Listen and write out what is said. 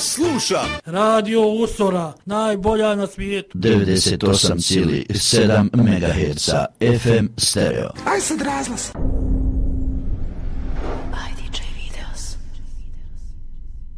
Slušam Radio Usora, najbolja na svijetu. 98,7 MHz FM stereo. Aj sad razglas.